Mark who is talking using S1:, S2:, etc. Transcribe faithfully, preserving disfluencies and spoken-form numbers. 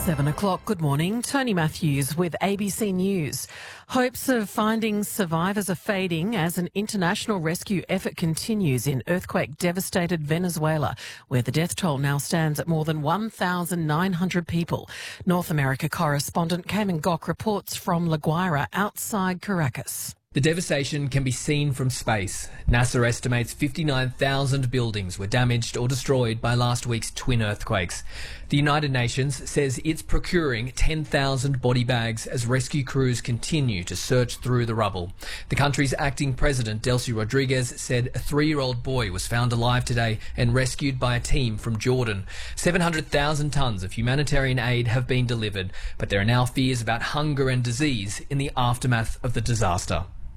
S1: Seven o'clock. Good morning. Tony Matthews with A B C News. Hopes of finding survivors are fading as an international rescue effort continues in earthquake-devastated Venezuela, where the death toll now stands at more than one thousand nine hundred people. North America correspondent Cayman Gok reports from La Guaira outside Caracas.
S2: The devastation can be seen from space. NASA estimates fifty-nine thousand buildings were damaged or destroyed by last week's twin earthquakes. The United Nations says it's procuring ten thousand body bags as rescue crews continue to search through the rubble. The country's acting president, Delcy Rodriguez, said a three-year-old boy was found alive today and rescued by a team from Jordan. seven hundred thousand tonnes of humanitarian aid have been delivered, but there are now fears about hunger and disease in the aftermath of the disaster.